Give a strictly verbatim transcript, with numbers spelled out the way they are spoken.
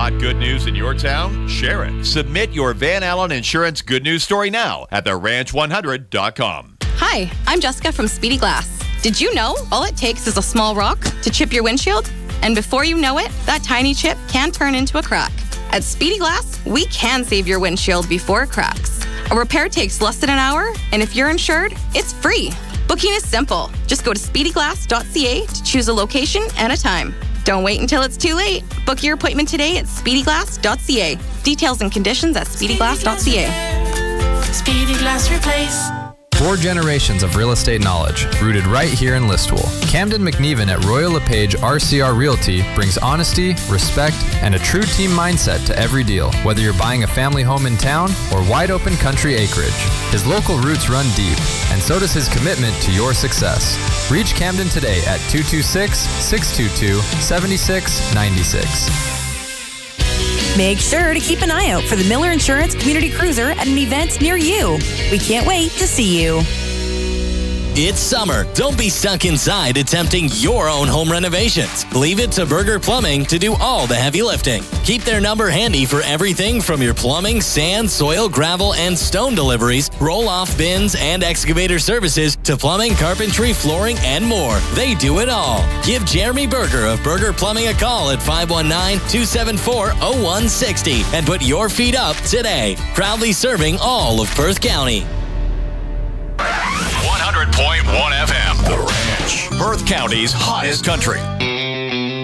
Got good news in your town? Share it. Submit your Van Allen Insurance good news story now at the ranch one hundred dot com. Hi, I'm Jessica from Speedy Glass. Did you know all it takes is a small rock to chip your windshield? And before you know it, that tiny chip can turn into a crack. At Speedy Glass, we can save your windshield before it cracks. A repair takes less than an hour, and if you're insured, it's free. Booking is simple. Just go to speedy glass dot c a to choose a location and a time. Don't wait until it's too late. Book your appointment today at speedy glass dot c a. Details and conditions at speedy glass dot c a. Speedy Glass Replace. Four generations of real estate knowledge, rooted right here in Listowel. Camden McNeven at Royal LePage R C R Realty brings honesty, respect, and a true team mindset to every deal, whether you're buying a family home in town or wide open country acreage. His local roots run deep, and so does his commitment to your success. Reach Camden today at two two six, six two two, seven six nine six. Make sure to keep an eye out for the Miller Insurance Community Cruiser at an event near you. We can't wait to see you. It's summer. Don't be stuck inside attempting your own home renovations. Leave it to Berger Plumbing to do all the heavy lifting. Keep their number handy for everything from your plumbing, sand, soil, gravel, and stone deliveries, roll-off bins, and excavator services to plumbing, carpentry, flooring, and more. They do it all. Give Jeremy Berger of Berger Plumbing a call at five one nine, two seven four, zero one six zero and put your feet up today. Proudly serving all of Perth County. one hundred point one F M, The Ranch, Perth County's hottest country.